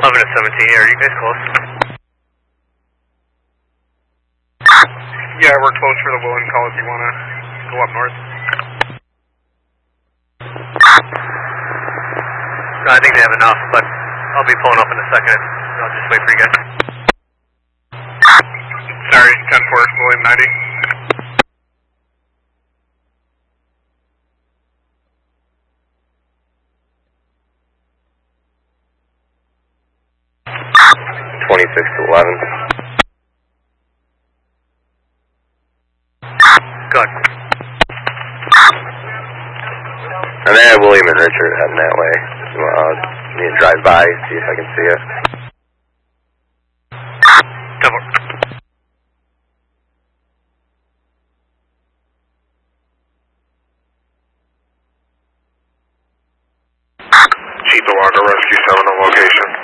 11 to 17, yeah, are you guys close? Yeah, we're close for the Willen call if you want to go up north. No, I think they have enough, but I'll be pulling up in a second. I'll just wait for you guys. Sorry, 10-4, William 90. Good. And then William and Richard heading that way. Need to drive by, see if I can see it. Double. Chief Alarm to Rescue 7 on location.